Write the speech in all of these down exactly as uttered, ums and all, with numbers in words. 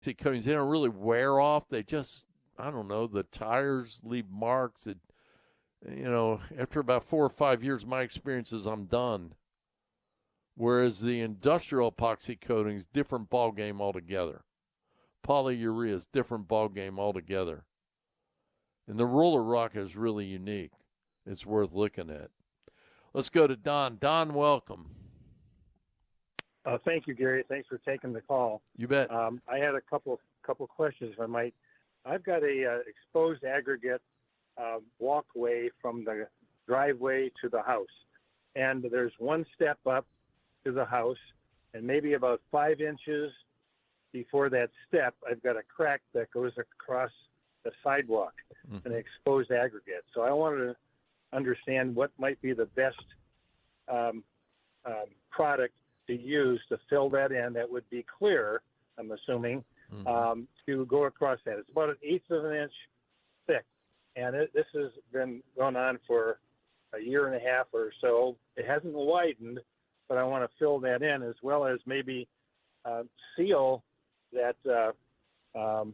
coatings, they don't really wear off. They just, I don't know, the tires leave marks. It, you know, after about four or five years, my experience is I'm done. Whereas the industrial epoxy coatings, different ball game altogether. Polyurea is different ball game altogether. And the Roller Rock is really unique. It's worth looking at. Let's go to Don. Don, welcome. Uh, thank you, Gary. Thanks for taking the call. You bet. Um, I had a couple couple questions, if I might. I've got a uh, exposed aggregate uh, walkway from the driveway to the house, and there's one step up to the house, and maybe about five inches before that step, I've got a crack that goes across the sidewalk, mm-hmm. an exposed aggregate. So I wanted to understand what might be the best um, um, product to use to fill that in that would be clear, I'm assuming, mm-hmm. um, to go across that. It's about an eighth of an inch thick, and it, this has been going on for a year and a half or so. It hasn't widened, but I want to fill that in, as well as maybe uh, seal that uh, um,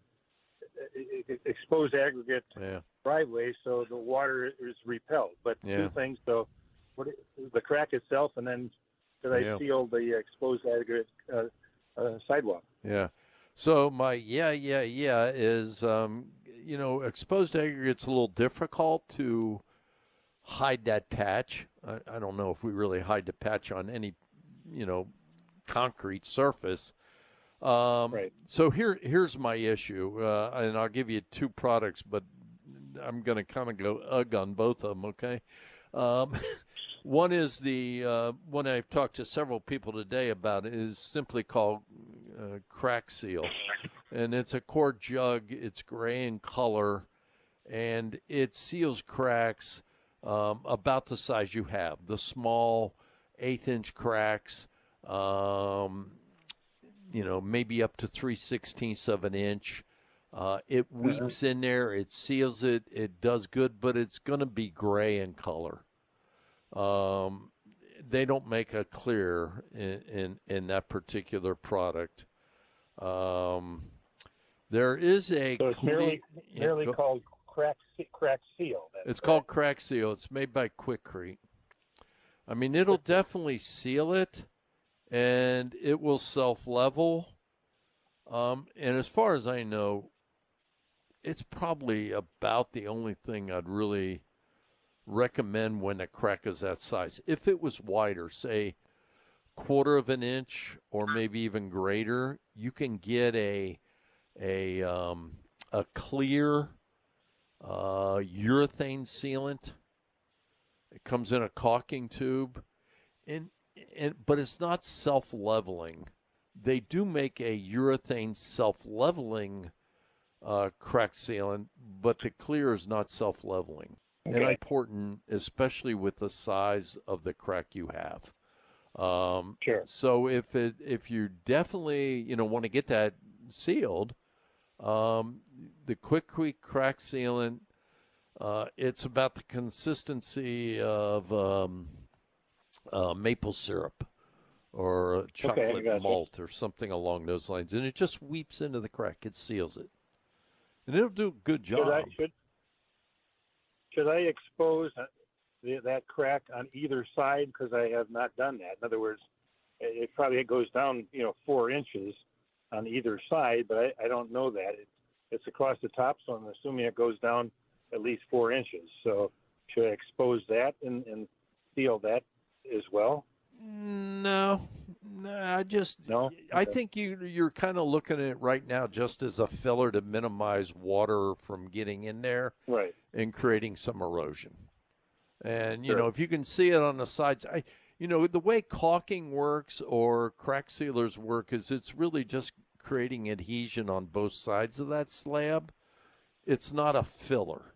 exposed aggregate yeah. driveway so the water is repelled. But yeah. two things, so what, the crack itself, and then should I yeah. seal the exposed aggregate uh, uh, sidewalk? Yeah. So my yeah, yeah, yeah is, um, you know, exposed aggregate's a little difficult to hide that patch. I, I don't know if we really hide the patch on any, you know, concrete surface. Um, right. So here, here's my issue, uh, and I'll give you two products, but I'm going to kind of go ugh on both of them, okay? Um, one is the uh, one I've talked to several people today about is simply called uh, Crack Seal, and it's a quart jug. It's gray in color, and it seals cracks um, about the size you have, the small eighth-inch cracks, um, you know, maybe up to three sixteenths of an inch. Uh, it weeps in there. It seals it. It does good, but it's going to be gray in color. Um, they don't make a clear in, in, in that particular product. Um, there is a so it's cle- merely, yeah, merely go- called crack crack seal. That's It's correct. called Crack Seal. It's made by Quikrete. I mean, it'll definitely seal it, and it will self-level. Um, and as far as I know, it's probably about the only thing I'd really recommend when a crack is that size. If it was wider, say quarter of an inch or maybe even greater, you can get a a um, a clear uh, urethane sealant. It comes in a caulking tube, and and but it's not self-leveling. They do make a urethane self-leveling uh, crack sealant, but the clear is not self-leveling. Okay. And important, especially with the size of the crack you have. Um, Sure. So if it if you definitely you know want to get that sealed, um, the Quikrete crack sealant, uh, it's about the consistency of um, uh, maple syrup or chocolate gotcha. malt or something along those lines, and it just weeps into the crack. It seals it, and it'll do a good job. Should I, should, should I expose the, that crack on either side? Because I have not done that. In other words, it probably goes down, you know, four inches on either side, but I, I don't know that. It, it's across the top, so I'm assuming it goes down at least four inches. So should I expose that and, and seal that as well? No, no, I just No? I Okay. think you you're kind of looking at it right now just as a filler to minimize water from getting in there Right. and creating some erosion. And you Sure. know, if you can see it on the sides, I you know, the way caulking works or crack sealers work is it's really just creating adhesion on both sides of that slab. It's not a filler.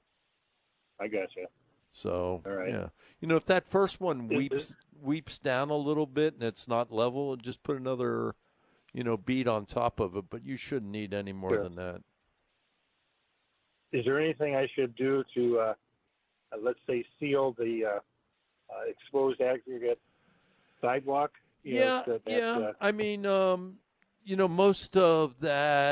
I gotcha. So, All right. yeah. You know, if that first one Is weeps this- weeps down a little bit and it's not level, just put another, you know, bead on top of it, but you shouldn't need any more Sure. than that. Is there anything I should do to, uh, uh, let's say, seal the uh, uh, exposed aggregate sidewalk? You know, Yeah, so that, yeah. uh, I mean, um, You know, most of that